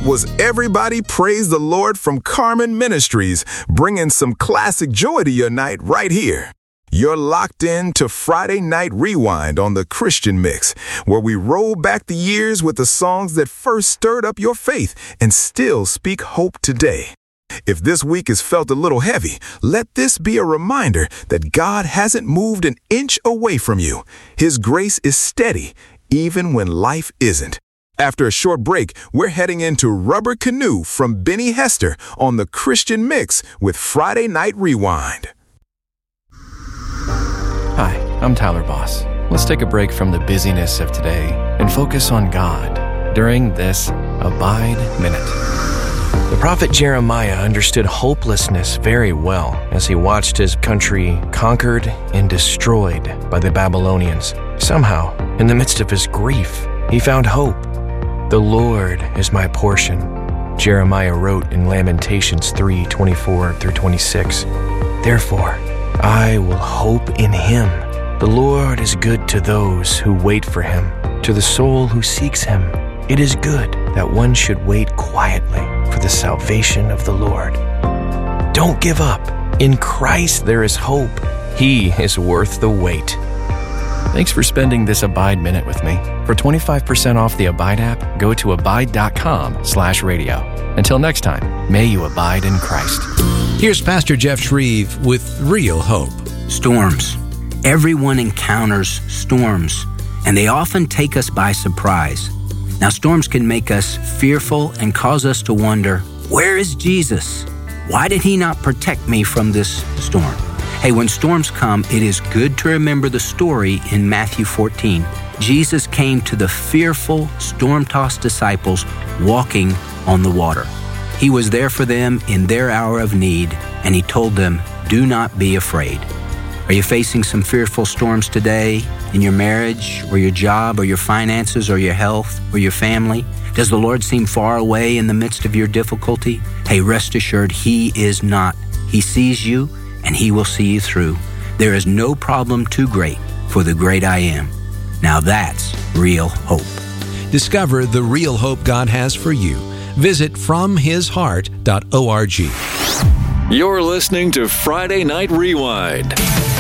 was Everybody Praise the Lord from Carmen Ministries, bringing some classic joy to your night right here. You're locked in to Friday Night Rewind on the Christian Mix, where we roll back the years with the songs that first stirred up your faith and still speak hope today. If this week has felt a little heavy, let this be a reminder that God hasn't moved an inch away from you. His grace is steady, even when life isn't. After a short break, we're heading into Rubber Canoe from Benny Hester on the Christian Mix with Friday Night Rewind. Hi, I'm Tyler Boss. Let's take a break from the busyness of today and focus on God during this Abide Minute. The prophet Jeremiah understood hopelessness very well as he watched his country conquered and destroyed by the Babylonians. Somehow, in the midst of his grief, he found hope. The Lord is my portion, Jeremiah wrote in Lamentations 3:24-26. Therefore, I will hope in him. The Lord is good to those who wait for him, to the soul who seeks him. It is good that one should wait quietly for the salvation of the Lord. Don't give up. In Christ there is hope. He is worth the wait. Thanks for spending this Abide Minute with me. For 25% off the Abide app, go to abide.com/radio. Until next time, may you abide in Christ. Here's Pastor Jeff Shreve with Real Hope. Storms. Everyone encounters storms, and they often take us by surprise. Now, storms can make us fearful and cause us to wonder, where is Jesus? Why did he not protect me from this storm? Hey, when storms come, it is good to remember the story in Matthew 14. Jesus came to the fearful, storm-tossed disciples walking on the water. He was there for them in their hour of need, and he told them, do not be afraid. Are you facing some fearful storms today in your marriage or your job or your finances or your health or your family? Does the Lord seem far away in the midst of your difficulty? Hey, rest assured, he is not. He sees you, and he will see you through. There is no problem too great for the great I am. Now that's real hope. Discover the real hope God has for you. Visit FromHisHeart.org. You're listening to Friday Night Rewind.